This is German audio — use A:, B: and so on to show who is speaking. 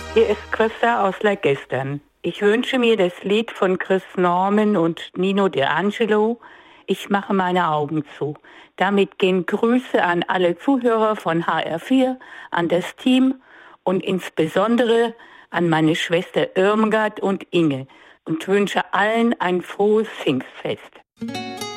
A: Hier ist Christa aus Leihgestern. Ich wünsche mir das Lied von Chris Norman und Nino D'Angelo. Ich mache meine Augen zu. Damit gehen Grüße an alle Zuhörer von HR4, an das Team und insbesondere an meine Schwester Irmgard und Inge und wünsche allen ein frohes Pfingstfest.